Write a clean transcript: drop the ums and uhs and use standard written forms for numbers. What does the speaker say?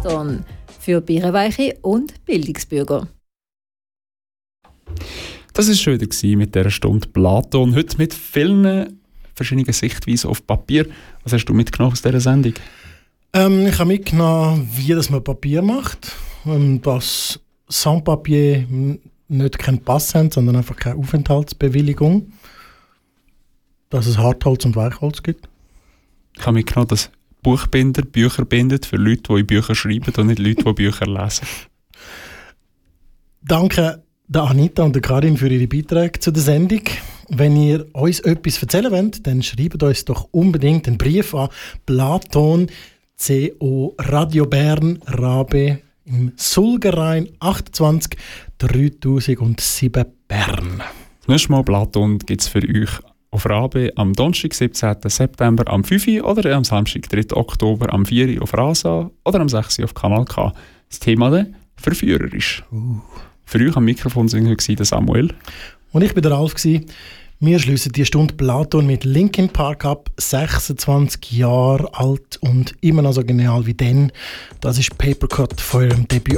Platon für Birrenweiche und Bildungsbürger. Das war schon wieder mit dieser Stunde Platon. Heute mit vielen verschiedenen Sichtweisen auf Papier. Was hast du mitgenommen aus dieser Sendung? Ich habe mitgenommen, wie das man Papier macht. Dass Sans-Papier nicht keinen Pass haben, sondern einfach keine Aufenthaltsbewilligung. Dass es Hartholz und Weichholz gibt. Ich habe mitgenommen, dass Buchbinder Bücher bindet für Leute, die in Bücher schreiben und nicht Leute, die Bücher lesen. Danke der Anita und der Karin für ihre Beiträge zu der Sendung. Wenn ihr uns etwas erzählen wollt, dann schreibt uns doch unbedingt einen Brief an Platon, CO Radio Bern, Rabe im Sulgerein 28 3007 Bern. Das nächste Mal Platon gibt es für euch auf Rabe am Donnerstag, 17. September am 5 Uhr oder am Samstag, 3. Oktober am 4 Uhr auf Rasa oder am 6 Uhr auf Kanal K. Das Thema dann verführerisch. Für euch am Mikrofon sind heute der Samuel. Und ich bin der Ralf. Wir schließen die Stunde Platon mit Linkin Park ab, 26 Jahre alt und immer noch so genial wie dann. Das ist Papercut von ihrem Debüt.